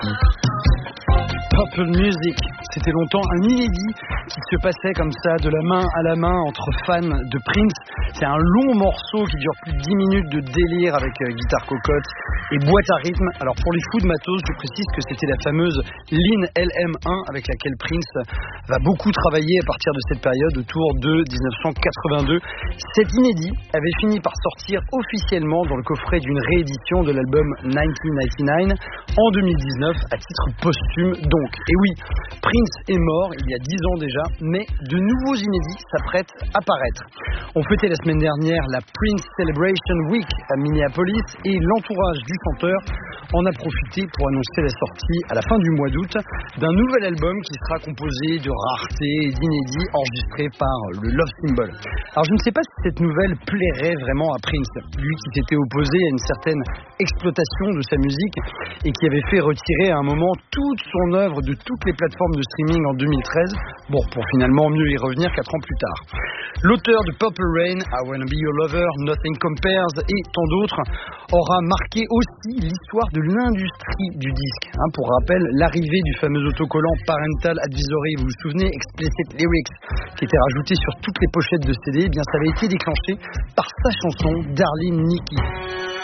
Purple Music, c'était longtemps un inédit qui se passait comme ça de la main à la main entre fans de Prince. C'est un long morceau qui dure plus de 10 minutes de délire avec guitare cocotte et boîte à rythme. Alors pour les fous de matos, je précise que c'était la fameuse Lean LM1 avec laquelle Prince va beaucoup travailler à partir de cette période autour de 1982. Cet inédit avait fini par sortir officiellement dans le coffret d'une réédition de l'album 1999 en 2019 à titre posthume donc. Et oui, Prince est mort il y a 10 ans déjà, mais de nouveaux inédits s'apprêtent à paraître. On fêtait la semaine dernière la Prince Celebration Week à Minneapolis et l'entourage du chanteur en a profité pour annoncer la sortie à la fin du mois d'août d'un nouvel album qui sera composé de raretés et d'inédits enregistrés par le Love Symbol. Alors je ne sais pas si cette nouvelle plairait vraiment à Prince, lui qui s'était opposé à une certaine exploitation de sa musique et qui avait fait retirer à un moment toute son œuvre de toutes les plateformes de streaming en 2013, bon, pour finalement mieux y revenir 4 ans plus tard. L'auteur de Purple Rain, I Wanna Be Your Lover, Nothing Compares et tant d'autres aura marqué aussi l'histoire de l'industrie du disque. Pour rappel, l'arrivée du fameux autocollant Parental Advisory, vous vous souvenez, Explicit Lyrics, qui était rajouté sur toutes les pochettes de CD, eh bien ça avait été déclenché par sa chanson Darling Nikki.